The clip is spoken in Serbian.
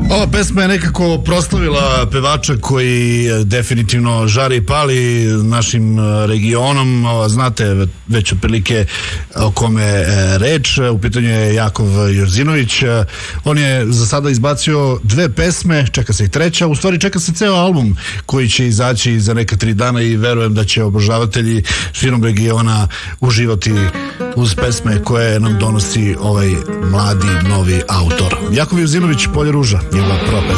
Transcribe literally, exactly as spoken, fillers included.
Ova pesma je nekako proslavila pevača koji definitivno žari i pali našim regionom. Znate već otprilike o kome je reč. U pitanju je Jakov Jorzinović. On je za sada izbacio dve pesme, čeka se i treća. U stvari čeka se ceo album koji će izaći za neka tri dana i verujem da će obožavatelji širom regiona uživati uz pesme koje nam donosi ovaj mladi novi autor. Jakov Jorzinović, Polje ruža, njegova prva pesma.